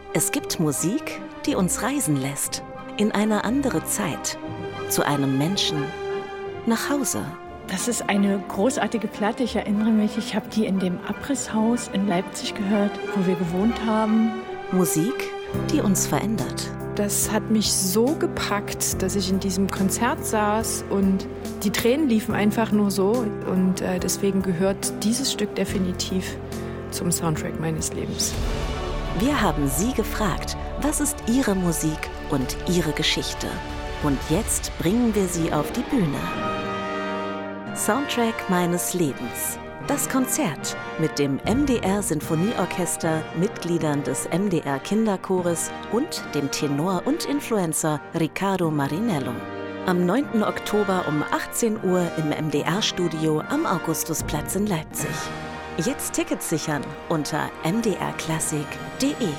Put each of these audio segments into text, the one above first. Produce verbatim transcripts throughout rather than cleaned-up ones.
Es gibt Musik, die uns reisen lässt. In eine andere Zeit. Zu einem Menschen. Nach Hause. Das ist eine großartige Platte. Ich erinnere mich, ich habe die in dem Abrisshaus in Leipzig gehört, wo wir gewohnt haben. Musik, die uns verändert. Das hat mich so gepackt, dass ich in diesem Konzert saß und die Tränen liefen einfach nur so. Und äh, deswegen gehört dieses Stück definitiv zum Soundtrack meines Lebens. Wir haben Sie gefragt, was ist Ihre Musik und Ihre Geschichte? Und jetzt bringen wir Sie auf die Bühne. Soundtrack meines Lebens. Das Konzert mit dem M D R Sinfonieorchester, Mitgliedern des M D R Kinderchores und dem Tenor und Influencer Riccardo Marinello. Am neunten Oktober um achtzehn Uhr im M D R-Studio am Augustusplatz in Leipzig. Jetzt Tickets sichern unter m d r klassik punkt d e.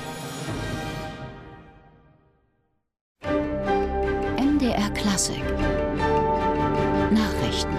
M D R Klassik Nachrichten.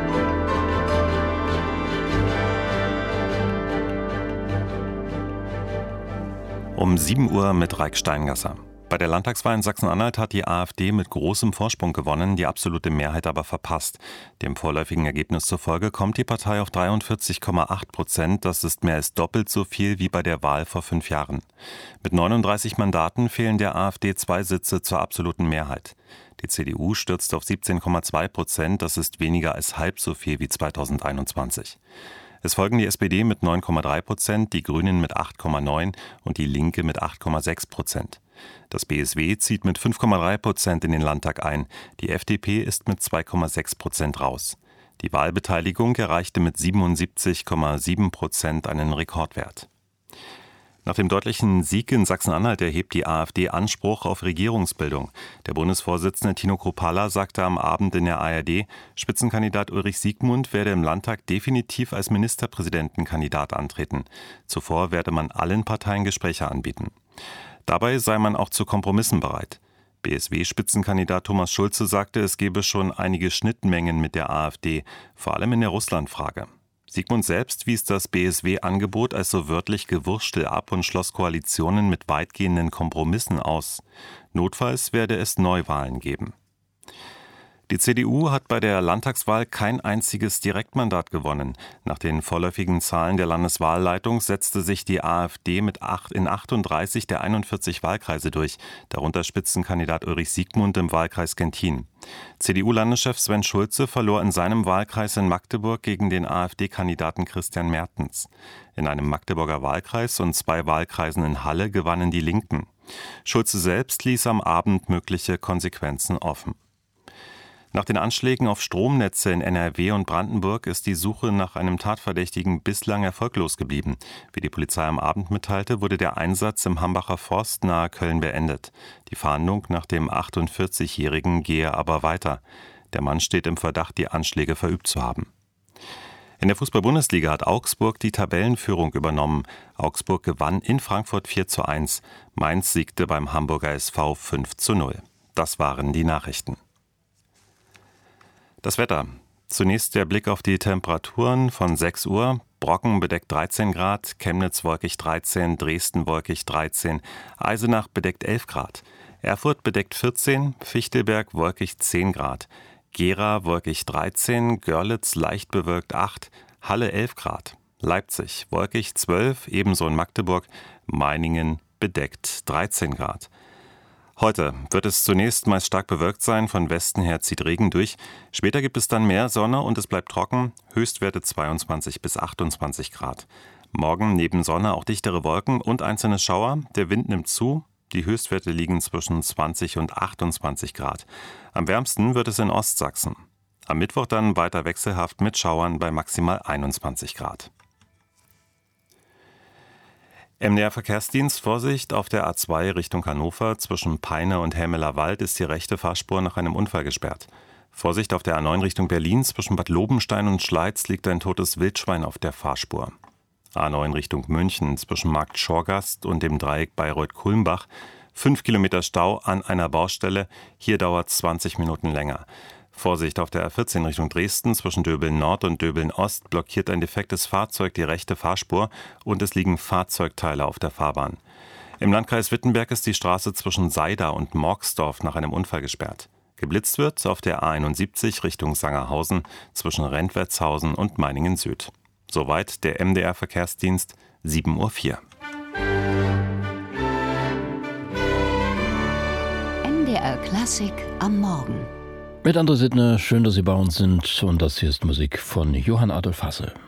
Um sieben Uhr mit Raik Steingasser. Bei der Landtagswahl in Sachsen-Anhalt hat die AfD mit großem Vorsprung gewonnen, die absolute Mehrheit aber verpasst. Dem vorläufigen Ergebnis zufolge kommt die Partei auf dreiundvierzig Komma acht Prozent. Das ist mehr als doppelt so viel wie bei der Wahl vor fünf Jahren. Mit neununddreißig Mandaten fehlen der AfD zwei Sitze zur absoluten Mehrheit. Die C D U stürzt auf siebzehn Komma zwei Prozent. Das ist weniger als halb so viel wie zweitausendeinundzwanzig. Es folgen die S P D mit neun Komma drei Prozent, die Grünen mit acht Komma neun und die Linke mit acht Komma sechs Prozent. Das B S W zieht mit fünf Komma drei Prozent in den Landtag ein. Die F D P ist mit zwei Komma sechs Prozent raus. Die Wahlbeteiligung erreichte mit siebenundsiebzig Komma sieben Prozent einen Rekordwert. Nach dem deutlichen Sieg in Sachsen-Anhalt erhebt die AfD Anspruch auf Regierungsbildung. Der Bundesvorsitzende Tino Kruppalla sagte am Abend in der A R D, Spitzenkandidat Ulrich Siegmund werde im Landtag definitiv als Ministerpräsidentenkandidat antreten. Zuvor werde man allen Parteien Gespräche anbieten. Dabei sei man auch zu Kompromissen bereit. B S W-Spitzenkandidat Thomas Schulze sagte, es gebe schon einige Schnittmengen mit der AfD, vor allem in der Russlandfrage. Siegmund selbst wies das B S W-Angebot als so wörtlich Gewurstel ab und schloss Koalitionen mit weitgehenden Kompromissen aus. Notfalls werde es Neuwahlen geben. Die C D U hat bei der Landtagswahl kein einziges Direktmandat gewonnen. Nach den vorläufigen Zahlen der Landeswahlleitung setzte sich die AfD mit acht in achtunddreißig der einundvierzig Wahlkreise durch, darunter Spitzenkandidat Ulrich Siegmund im Wahlkreis Genthin. C D U-Landeschef Sven Schulze verlor in seinem Wahlkreis in Magdeburg gegen den AfD-Kandidaten Christian Mertens. In einem Magdeburger Wahlkreis und zwei Wahlkreisen in Halle gewannen die Linken. Schulze selbst ließ am Abend mögliche Konsequenzen offen. Nach den Anschlägen auf Stromnetze in N R W und Brandenburg ist die Suche nach einem Tatverdächtigen bislang erfolglos geblieben. Wie die Polizei am Abend mitteilte, wurde der Einsatz im Hambacher Forst nahe Köln beendet. Die Fahndung nach dem achtundvierzigjährigen gehe aber weiter. Der Mann steht im Verdacht, die Anschläge verübt zu haben. In der Fußball-Bundesliga hat Augsburg die Tabellenführung übernommen. Augsburg gewann in Frankfurt vier zu eins. Mainz siegte beim Hamburger S V fünf zu null. Das waren die Nachrichten. Das Wetter. Zunächst der Blick auf die Temperaturen von sechs Uhr. Brocken bedeckt dreizehn Grad, Chemnitz wolkig dreizehn, Dresden wolkig dreizehn, Eisenach bedeckt elf Grad, Erfurt bedeckt vierzehn, Fichtelberg wolkig zehn Grad, Gera wolkig dreizehn, Görlitz leicht bewölkt acht, Halle elf Grad, Leipzig wolkig zwölf, ebenso in Magdeburg, Meiningen bedeckt dreizehn Grad. Heute wird es zunächst meist stark bewölkt sein, von Westen her zieht Regen durch. Später gibt es dann mehr Sonne und es bleibt trocken, Höchstwerte zweiundzwanzig bis achtundzwanzig Grad. Morgen neben Sonne auch dichtere Wolken und einzelne Schauer, der Wind nimmt zu, die Höchstwerte liegen zwischen zwanzig und achtundzwanzig Grad. Am wärmsten wird es in Ostsachsen. Am Mittwoch dann weiter wechselhaft mit Schauern bei maximal einundzwanzig Grad. M D R-Verkehrsdienst, Vorsicht, auf der A zwei Richtung Hannover zwischen Peine und Helmeler Wald ist die rechte Fahrspur nach einem Unfall gesperrt. Vorsicht, auf der A neun Richtung Berlin zwischen Bad Lobenstein und Schleiz liegt ein totes Wildschwein auf der Fahrspur. A neun Richtung München zwischen Markt Schorgast und dem Dreieck Bayreuth-Kulmbach. Fünf Kilometer Stau an einer Baustelle, hier dauert es zwanzig Minuten länger. Vorsicht, auf der A vierzehn Richtung Dresden zwischen Döbeln Nord und Döbeln Ost blockiert ein defektes Fahrzeug die rechte Fahrspur und es liegen Fahrzeugteile auf der Fahrbahn. Im Landkreis Wittenberg ist die Straße zwischen Seida und Morksdorf nach einem Unfall gesperrt. Geblitzt wird auf der A einundsiebzig Richtung Sangerhausen zwischen Rentwertshausen und Meiningen Süd. Soweit der M D R-Verkehrsdienst, sieben Uhr vier. M D R Klassik am Morgen. Mit André Sittner, schön, dass Sie bei uns sind. Und das hier ist Musik von Johann Adolf Hasse.